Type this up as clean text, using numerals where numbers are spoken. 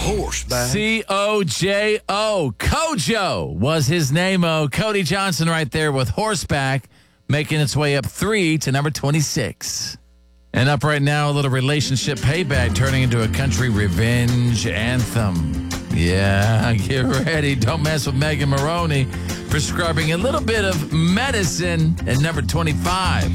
Horseback. C-O-J-O. Kojo was his name-o. Cody Johnson right there with Horseback, making its way up 3 to number 26. And up right now, a little relationship payback turning into a country revenge anthem. Yeah, get ready. Don't mess with Megan Maroney, prescribing a little bit of medicine at number 25.